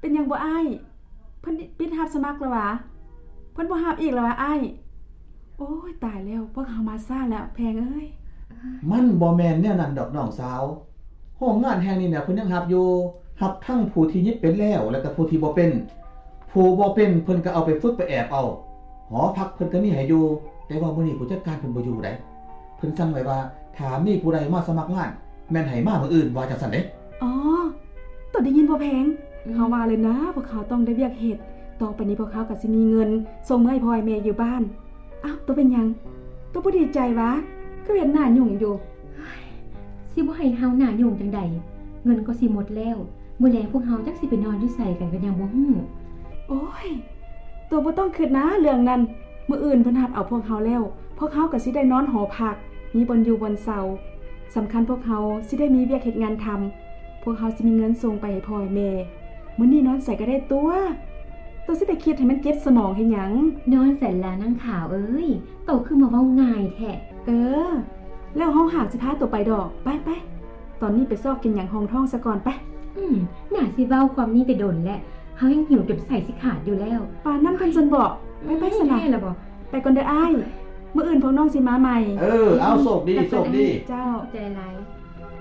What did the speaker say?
เป็นยังบ่อ้ายเพิ่นปิดรับสมัครแล้ววะเพิ่นบ่รับอีกแล้ววะอ้ายโอ้ยตายแล้วพวกเฮามาซ่าแล้วแพงเอ้ยมันบ่แม่นแนวนั้นดอกน้องสาวโรงงานแห่งนี้เนี่ยเพิ่นยังรับอยู่รับทั้งผู้ที่ยึดเป็นแล้วแล้วก็ผู้ที่บ่เป็นผู้บ่เป็นเพิ่นก็เอาไปฝึกไปแอบเอาหอพักเพิ่นก็มีให้อยู่แต่ว่ามื้อนี้ผู้จัดการเพิ่นบ่อยู่ไดเพิ่นสั่งไว้ว่าถ้ามีผู้ใดมาสมัครงานแม่นให้มามื้ออื่นว่าจังซั่นเด้อ๋อตัวได้ยินบ่แพงเขาว่าเลยนะพวกเขาต้องได้เวียกเฮ็ดต่อไปนี้พวกเขาก็สิมีเงินส่งมาให้พ่อให้แม่อยู่บ้านอ้าวตัวเป็นหยังตัวบ่ดีใจวะก็เห็นหน้าหยุ่งอยู่สิบ่ให้เฮาหน้าหยุ่งจังใดเงินก็สิหมดแล้วมื้อแลงพวกเฮาจักสิไปนอนอยู่ไสกันก็ยังบ่ฮู้โอ้ยตัวบ่ต้องคิดนะเรื่องนั้นมื้ออื่นเพิ่นรับเอาพวกเฮาแล้วพวกเฮาก็สิได้นอนหอพักมีบ่อนอยู่บ่อนเซาสำคัญพวกเฮาสิได้มีเวียกเฮ็ดงานทำพวกเฮาสิมีเงินส่งไปให้พ่อให้แม่มื้อนี้นอนใส่ก็ได้ตัวสิไปคิดให้มันเจ็บสมองเฮ็ดหยังนอนใส่ลานางขาวเอ้ยโตคือมาเว้าง่ายแท้แล้วเฮาหาสิพาตัวไปดอกไปตอนนี้ไปซอกกินหยังห้องท้องซะก่อนไปน่าสิเว้าความนี้แต่ดนแหละเฮายังหิวจนใส่สิขาดอยู่แล้วป่านนั้นเพิ่นซั่นบอกไปสนะล่ะบ่ไปก่อนเด้ออ้ายมื้ออื่นพวกน้องสิมาใหม่เอาโชคดีเจ้าใจหลาย